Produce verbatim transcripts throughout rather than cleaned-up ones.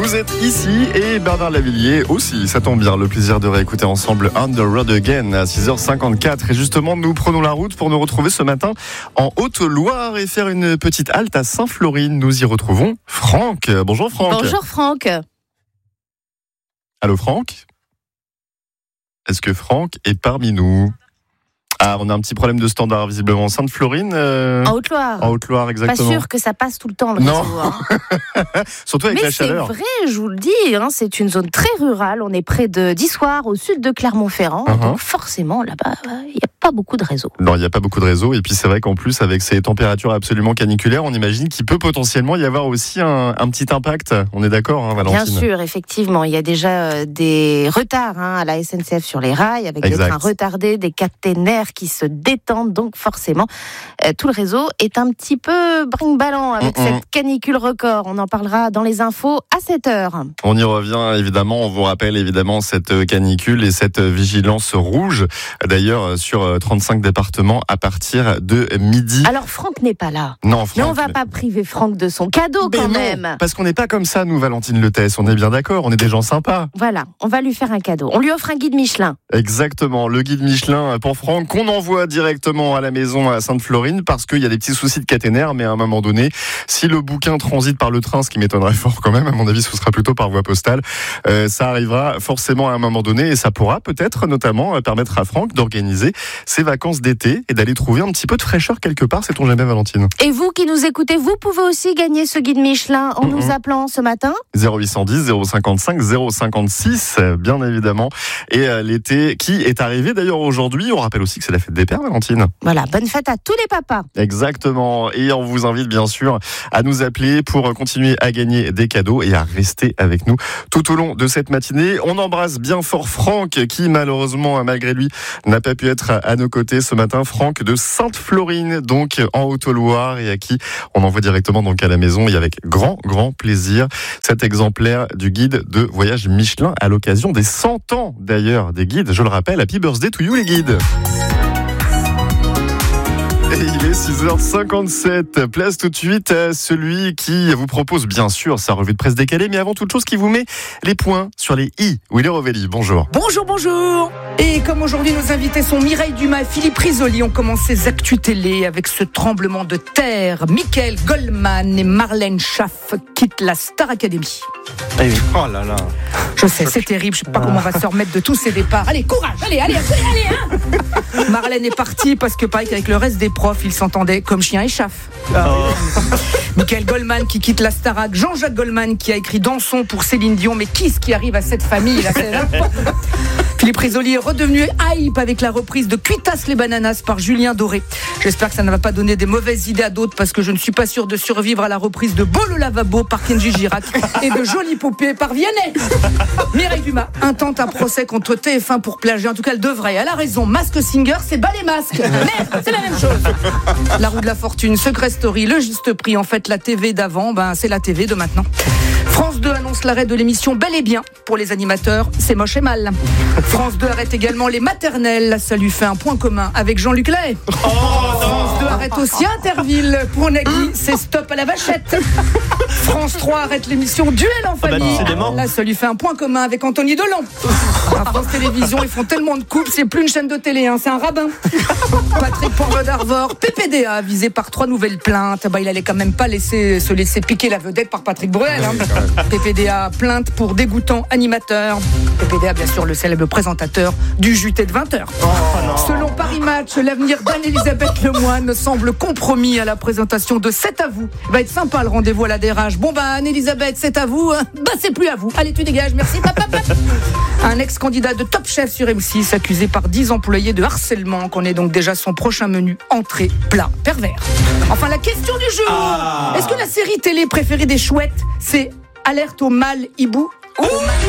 Vous êtes ici et Bernard Lavilliers aussi, ça tombe bien, le plaisir de réécouter ensemble On the Road Again à six heures cinquante-quatre. Et justement, nous prenons la route pour nous retrouver ce matin en Haute-Loire et faire une petite halte à Sainte-Florine. Nous y retrouvons Franck. Bonjour Franck. Bonjour Franck. Allô Franck ? Est-ce que Franck est parmi nous ? Ah, on a un petit problème de standard visiblement. Sainte-Florine euh... En Haute-Loire. En Haute-Loire, exactement. Pas sûr que ça passe tout le temps le non. réseau. Hein. Surtout avec Mais la chaleur. Mais c'est vrai, je vous le dis, hein, c'est une zone très rurale. On est près de d'Issoire, au sud de Clermont-Ferrand. Uh-huh. Donc forcément, là-bas, il n'y a pas beaucoup de réseau. Non, il n'y a pas beaucoup de réseau. Et puis c'est vrai qu'en plus, avec ces températures absolument caniculaires, on imagine qu'il peut potentiellement y avoir aussi un, un petit impact. On est d'accord, hein, Valentine ? Bien sûr, effectivement. Il y a déjà euh, des retards hein, à la S N C F sur les rails, avec exact. Des trains retardés, des caténaires qui se détendent. Donc forcément, euh, tout le réseau est un petit peu brinque-ballant avec mmh, cette canicule record. On en parlera dans les infos à sept heures. On y revient évidemment. On vous rappelle évidemment cette canicule et cette vigilance rouge. D'ailleurs, sur trente-cinq départements à partir de midi. Alors Franck n'est pas là. Non, Franck. Mais on va pas priver Franck de son cadeau mais quand non, même. Parce qu'on n'est pas comme ça, nous, Valentine Letès. On est bien d'accord. On est des gens sympas. Voilà, on va lui faire un cadeau. On lui offre un guide Michelin. Exactement. Le guide Michelin pour Franck qu'on envoie directement à la maison à Sainte-Florine parce qu'il y a des petits soucis de caténaire, mais à un moment donné, si le bouquin transite par le train, ce qui m'étonnerait fort quand même, à mon avis, ce sera plutôt par voie postale, euh, ça arrivera forcément à un moment donné et ça pourra peut-être notamment permettre à Franck d'organiser ses vacances d'été et d'aller trouver un petit peu de fraîcheur quelque part, sait-on jamais, Valentine. Et vous qui nous écoutez, vous pouvez aussi gagner ce guide Michelin en mm-hmm. nous appelant ce matin zéro huit cent dix zéro cinquante-cinq zéro cinquante-six, bien évidemment. Et euh, l'été qui est arrivé d'ailleurs aujourd'hui, on rappelle aussi que c'est la fête des pères, Valentine. Voilà, bonne fête à tous les papas. Exactement. Et on vous invite bien sûr à nous appeler pour continuer à gagner des cadeaux et à rester avec nous tout au long de cette matinée. On embrasse bien fort Franck qui malheureusement, malgré lui, n'a pas pu être à nos côtés ce matin. Franck de Sainte-Florine, donc en Haute-Loire, et à qui on envoie directement donc à la maison et avec grand, grand plaisir cet exemplaire du guide de voyage Michelin à l'occasion des cent ans d'ailleurs des guides. Je le rappelle, happy birthday to you les guides. Et il est six heures cinquante-sept. Place tout de suite à celui qui vous propose bien sûr sa revue de presse décalée, mais avant toute chose qui vous met les points sur les i. Willy Rovelli, bonjour. Bonjour, bonjour. Et comme aujourd'hui nos invités sont Mireille Dumas et Philippe Risoli, on commence ces actus télé avec ce tremblement de terre. Michael Goldman et Marlène Schaff quittent la Star Academy. Eh oui. Oh là là. Je sais, c'est terrible, je sais pas comment on va se remettre de tous ces départs. Allez, courage, allez, allez, allez, allez hein. Marlène est partie parce que pareil qu'avec le reste des profs, ils s'entendaient comme chien et chaff. Oh. Michael Goldman qui quitte la Starac, Jean-Jacques Goldman qui a écrit Dansons pour Céline Dion, mais qu'est-ce qui arrive à cette famille là, c'est Philippe Risoli est redevenu hype avec la reprise de Cuitas les bananas par Julien Doré. J'espère que ça ne va pas donner des mauvaises idées à d'autres parce que je ne suis pas sûr de survivre à la reprise de Beau le lavabo par Kenji Girac et de Jolie Poupée par Vianney. Mireille Dumas intente un procès contre T F un pour plagiat. En tout cas, elle devrait. Elle a raison. Mask Singer, c'est bas les masques. Merde, c'est la même chose. La roue de la fortune, Secret Story, le juste prix. En fait, la T V d'avant, ben, c'est la T V de maintenant. France deux annonce l'arrêt de l'émission Bel et Bien pour les animateurs. C'est moche et mal. France deux arrête également les maternelles. Ça lui fait un point commun avec Jean-Luc Lahaye. Oh, France deux arrête aussi Interville. Pour Nagui, c'est stop à la vachette. France trois arrête l'émission Duel en famille. Ah bah, là, ça lui fait un point commun avec Anthony Delon. À France Télévisions, ils font tellement de coupes, c'est plus une chaîne de télé, hein, c'est un rabbin. Patrick Poivre d'Arvor, P P D A, visé par trois nouvelles plaintes. Bah, il allait quand même pas laisser, se laisser piquer la vedette par Patrick Bruel. Hein. P P D A, plainte pour dégoûtant animateur. P P D A, bien sûr, le célèbre présentateur du J T de vingt heures. Oh, selon Paris Match, l'avenir d'Anne-Elisabeth Lemoine semble compromis à la présentation de C'est à vous. Il va être sympa le rendez-vous à la D R H. Bon bah Anne-Elisabeth, c'est à vous. Bah c'est plus à vous. Allez, tu dégages, merci. Un ex-candidat de Top Chef sur M six accusé par dix employés de harcèlement, connaît donc déjà son prochain menu entrée, plat, pervers. Enfin, la question du jour. Ah. Est-ce que la série télé préférée des chouettes, c'est Alerte au mâle hibou? Oh.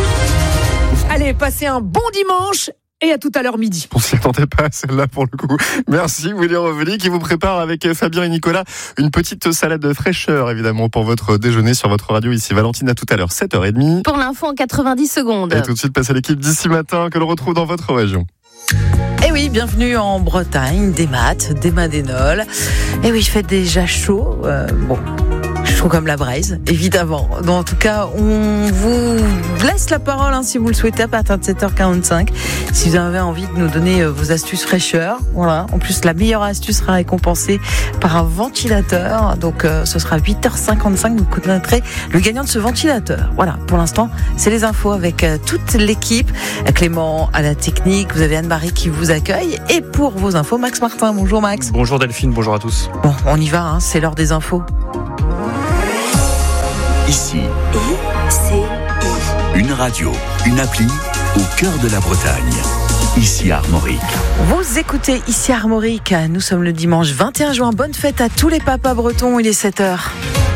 Allez, passez un bon dimanche et à tout à l'heure midi. On s'y attendait pas à celle-là pour le coup. Merci Willy Rovelli qui vous prépare avec Fabien et Nicolas une petite salade de fraîcheur évidemment pour votre déjeuner sur votre radio ici. Valentine, à tout à l'heure, sept heures trente. Pour l'info en quatre-vingt-dix secondes. Et tout de suite, passe à l'équipe d'ici matin que l'on retrouve dans votre région. Eh oui, bienvenue en Bretagne, des maths, des madénols. Eh oui, il fait déjà chaud. Euh, bon. tout comme la braise, évidemment. Donc, en tout cas, on vous laisse la parole hein, si vous le souhaitez à partir de sept heures quarante-cinq. Si vous avez envie de nous donner vos astuces fraîcheur, voilà. En plus, la meilleure astuce sera récompensée par un ventilateur. Donc, euh, ce sera huit heures cinquante-cinq. Vous connaîtrez le gagnant de ce ventilateur. Voilà. Pour l'instant, c'est les infos avec euh, toute l'équipe. Clément à la technique. Vous avez Anne-Marie qui vous accueille. Et pour vos infos, Max Martin. Bonjour Max. Bonjour Delphine, bonjour à tous. Bon, on y va. Hein, c'est l'heure des infos. Ici, I C I. Une radio, une appli au cœur de la Bretagne. Ici Armorique. Vous écoutez Ici Armorique. Nous sommes le dimanche vingt et un juin. Bonne fête à tous les papas bretons. Il est sept heures.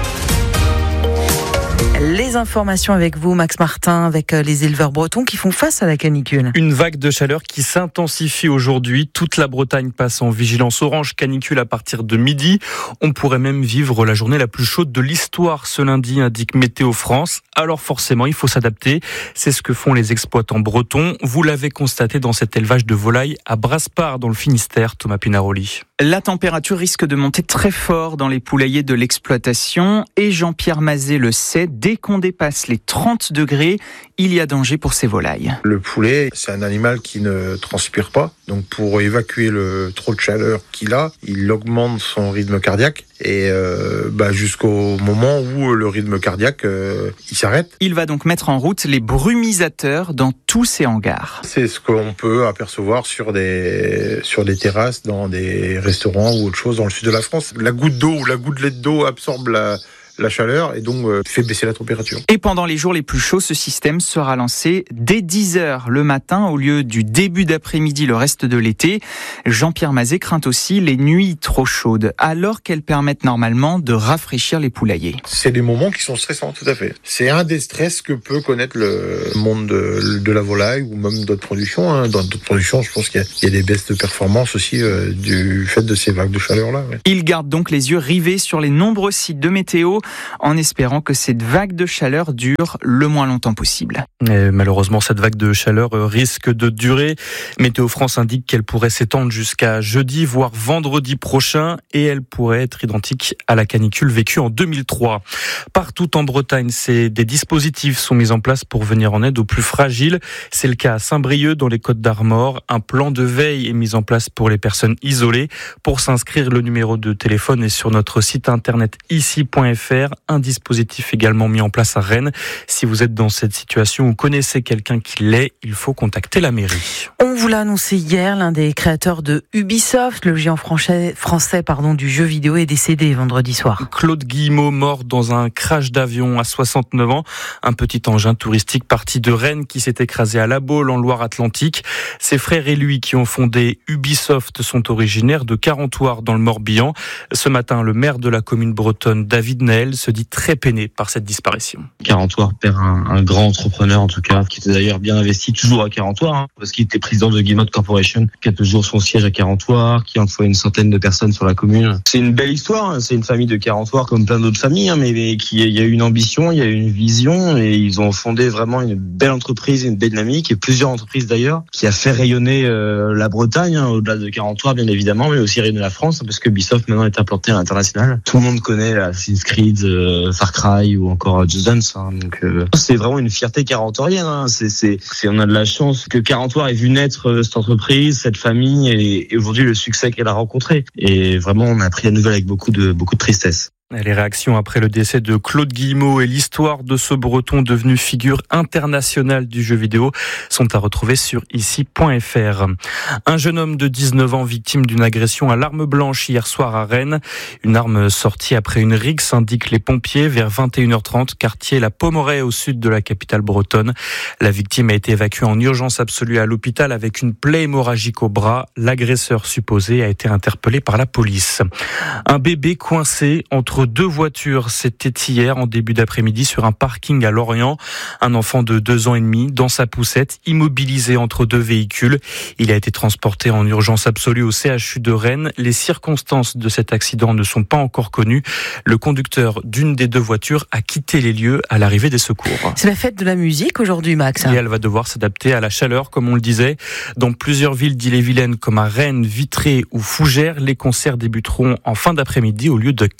Les informations avec vous, Max Martin, avec les éleveurs bretons qui font face à la canicule. Une vague de chaleur qui s'intensifie aujourd'hui. Toute la Bretagne passe en vigilance orange canicule à partir de midi. On pourrait même vivre la journée la plus chaude de l'histoire ce lundi, indique Météo France. Alors forcément, il faut s'adapter. C'est ce que font les exploitants bretons. Vous l'avez constaté dans cet élevage de volailles à Brasparts, dans le Finistère, Thomas Pinaroli. La température risque de monter très fort dans les poulaillers de l'exploitation et Jean-Pierre Mazet le sait, dès qu'on dépasse les trente degrés, il y a danger pour ces volailles. Le poulet, c'est un animal qui ne transpire pas. Donc pour évacuer le trop de chaleur qu'il a, il augmente son rythme cardiaque et euh, bah, jusqu'au moment où le rythme cardiaque euh, il s'arrête. Il va donc mettre en route les brumisateurs dans tous ses hangars. C'est ce qu'on peut apercevoir sur des sur des terrasses, dans des restaurants ou autre chose dans le sud de la France. La goutte d'eau ou la gouttelette d'eau absorbe la la chaleur et donc euh, fait baisser la température. Et pendant les jours les plus chauds, ce système sera lancé dès dix heures le matin au lieu du début d'après-midi le reste de l'été. Jean-Pierre Mazet craint aussi les nuits trop chaudes, alors qu'elles permettent normalement de rafraîchir les poulaillers. C'est des moments qui sont stressants, tout à fait. C'est un des stress que peut connaître le monde de, de la volaille ou même d'autres productions. Hein. Dans d'autres productions, je pense qu'il y a, il y a des baisses de performance aussi euh, du fait de ces vagues de chaleur-là. Ouais. Il garde donc les yeux rivés sur les nombreux sites de météo, en espérant que cette vague de chaleur dure le moins longtemps possible. Et malheureusement, cette vague de chaleur risque de durer. Météo France indique qu'elle pourrait s'étendre jusqu'à jeudi, voire vendredi prochain, et elle pourrait être identique à la canicule vécue en deux mille trois. Partout en Bretagne, c'est des dispositifs sont mis en place pour venir en aide aux plus fragiles. C'est le cas à Saint-Brieuc, dans les Côtes-d'Armor. Un plan de veille est mis en place pour les personnes isolées. Pour s'inscrire, le numéro de téléphone est sur notre site internet ici point f r. Un dispositif également mis en place à Rennes. Si vous êtes dans cette situation ou connaissez quelqu'un qui l'est, il faut contacter la mairie. On vous l'a annoncé hier, l'un des créateurs de Ubisoft, le géant français, français pardon, du jeu vidéo, est décédé vendredi soir. Claude Guillemot, mort dans un crash d'avion à soixante-neuf ans. Un petit engin touristique parti de Rennes qui s'est écrasé à La Baule en Loire-Atlantique. Ses frères et lui qui ont fondé Ubisoft sont originaires de Carentoire dans le Morbihan. Ce matin, le maire de la commune bretonne, David Naël, se dit très peiné par cette disparition. Carentoire perd un, un grand entrepreneur, en tout cas, qui était d'ailleurs bien investi toujours à Carentoire, hein, parce qu'il était président de Guillemot Corporation, qui a toujours son siège à Carentoire, qui emploie une centaine de personnes sur la commune. C'est une belle histoire, hein, c'est une famille de Carentoire comme plein d'autres familles, hein, mais, mais qui, il y a eu une ambition, il y a eu une vision, et ils ont fondé vraiment une belle entreprise, une belle dynamique, et plusieurs entreprises d'ailleurs, qui a fait rayonner euh, la Bretagne, hein, au-delà de Carentoire bien évidemment, mais aussi rayonner la France, hein, parce que Ubisoft maintenant est implanté à l'international. Tout le monde connaît Assassin's Creed, euh, Far Cry ou encore Just Dance. Hein, donc euh, c'est vraiment une fierté carentorienne. Hein, c'est, c'est, c'est, on a de la chance que Carentoire ait vu naître euh, cette entreprise, cette famille, et, et aujourd'hui le succès qu'elle a rencontré. Et vraiment, on a pris la nouvelle avec beaucoup de beaucoup de tristesse. Les réactions après le décès de Claude Guillemot et l'histoire de ce Breton devenu figure internationale du jeu vidéo sont à retrouver sur ici point f r. Un jeune homme de dix-neuf ans victime d'une agression à l'arme blanche hier soir à Rennes. Une arme sortie après une rixe, indiquent les pompiers, vers vingt et une heures trente, quartier La Pommeraye au sud de la capitale bretonne. La victime a été évacuée en urgence absolue à l'hôpital avec une plaie hémorragique au bras. L'agresseur supposé a été interpellé par la police. Un bébé coincé entre deux voitures, c'était hier en début d'après-midi sur un parking à Lorient. Un enfant de deux ans et demi dans sa poussette, immobilisé entre deux véhicules. Il a été transporté en urgence absolue au C H U de Rennes. Les circonstances de cet accident ne sont pas encore connues. Le conducteur d'une des deux voitures a quitté les lieux à l'arrivée des secours. C'est la fête de la musique aujourd'hui, Max. Et elle va devoir s'adapter à la chaleur, comme on le disait. Dans plusieurs villes d'Ille-et-Vilaine, comme à Rennes, Vitré ou Fougères, les concerts débuteront en fin d'après-midi au lieu de quatorze heures.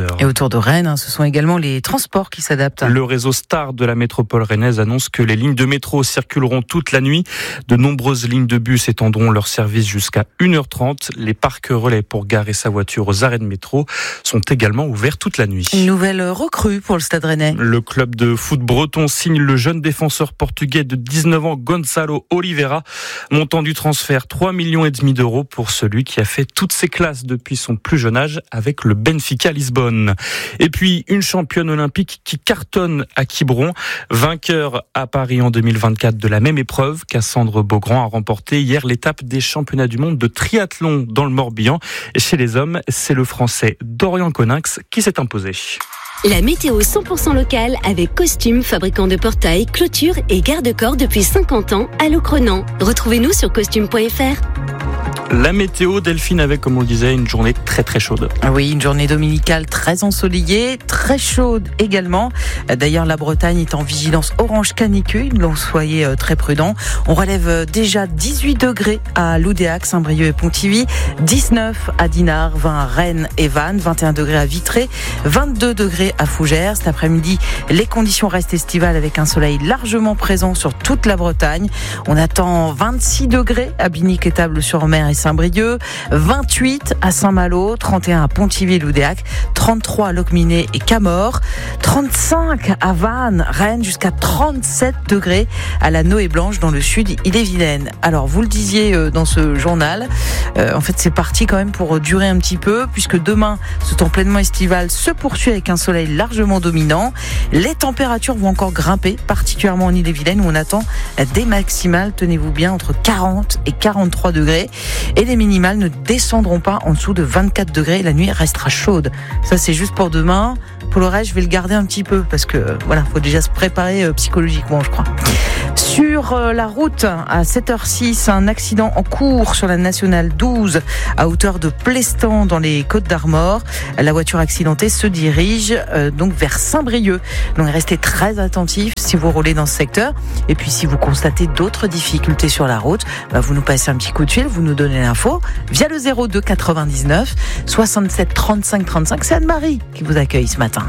heures. Et autour de Rennes, hein, ce sont également les transports qui s'adaptent. Le réseau Star de la métropole rennaise annonce que les lignes de métro circuleront toute la nuit. De nombreuses lignes de bus étendront leur service jusqu'à une heure trente. Les parcs relais pour garer sa voiture aux arrêts de métro sont également ouverts toute la nuit. Une nouvelle recrue pour le Stade Rennais. Le club de foot breton signe le jeune défenseur portugais de dix-neuf ans, Gonçalo Oliveira. Montant du transfert, trois millions et demi d'euros pour celui qui a fait toutes ses classes depuis son plus jeune âge avec le Benfica Lisbonne. Et puis, une championne olympique qui cartonne à Quiberon. Vainqueur à Paris en deux mille vingt-quatre de la même épreuve, Cassandre Beaugrand a remporté hier l'étape des championnats du monde de triathlon dans le Morbihan. Chez les hommes, c'est le Français Dorian Coninx qui s'est imposé. La météo cent pour cent locale avec Costume, fabricant de portails, clôtures et garde-corps depuis cinquante ans à Locronan. Retrouvez-nous sur costume point f r. La météo, Delphine, avec, comme on le disait, une journée très très chaude. Oui, une journée dominicale très ensoleillée, très chaude également. D'ailleurs, la Bretagne est en vigilance orange canicule, donc soyez très prudents. On relève déjà dix-huit degrés à Loudéac, Saint-Brieuc et Pontivy, dix-neuf à Dinard, vingt à Rennes et Vannes, vingt et un degrés à Vitré, vingt-deux degrés à Fougères. Cet après-midi, les conditions restent estivales avec un soleil largement présent sur toute la Bretagne. On attend vingt-six degrés à Binic-Étable-sur-Mer et Saint-Brieuc, vingt-huit à Saint-Malo, trente et un à Pontivy-Loudéac, trente-trois à Locminé et Camors, trente-cinq à Vannes, Rennes, jusqu'à trente-sept degrés à la Noë-Blanche dans le sud Ille-et-Vilaine. Alors, vous le disiez dans ce journal, euh, en fait, c'est parti quand même pour durer un petit peu, puisque demain, ce temps pleinement estival se poursuit avec un soleil largement dominant. Les températures vont encore grimper, particulièrement en Ille-et-Vilaine, où on attend des maximales, tenez-vous bien, entre quarante et quarante-trois degrés. Et les minimales ne descendront pas en dessous de vingt-quatre degrés. La nuit restera chaude. Ça, c'est juste pour demain. Pour le reste, je vais le garder un petit peu parce que voilà, faut déjà se préparer euh, psychologiquement, je crois. Sur euh, la route, à sept heures six, un accident en cours sur la nationale douze à hauteur de Plestan dans les Côtes-d'Armor. La voiture accidentée se dirige euh, donc vers Saint-Brieuc. Donc restez très attentifs si vous roulez dans ce secteur. Et puis si vous constatez d'autres difficultés sur la route, bah, vous nous passez un petit coup de fil, vous nous donnez l'info via le zéro deux quatre-vingt-dix-neuf soixante-sept trente-cinq trente-cinq. C'est Anne-Marie qui vous accueille ce matin.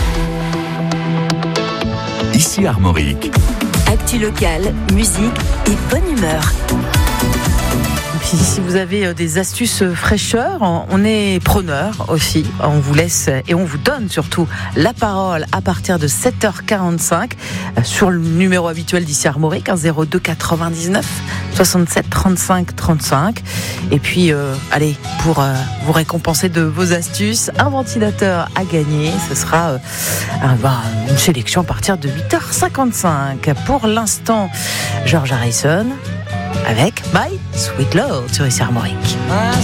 Ici Armorique. Actu locale, musique et bonne humeur. Puis si vous avez des astuces fraîcheur, on est preneur aussi. On vous laisse et on vous donne surtout la parole à partir de sept heures quarante-cinq sur le numéro habituel d'ici Armorique, hein, zéro deux quatre-vingt-dix-neuf soixante-sept trente-cinq trente-cinq. Et puis, euh, allez, pour euh, vous récompenser de vos astuces, un ventilateur à gagner. Ce sera euh, un, bah, une sélection à partir de huit heures cinquante-cinq. Pour l'instant, George Harrison avec My Sweet Lord sur Ici Armorique.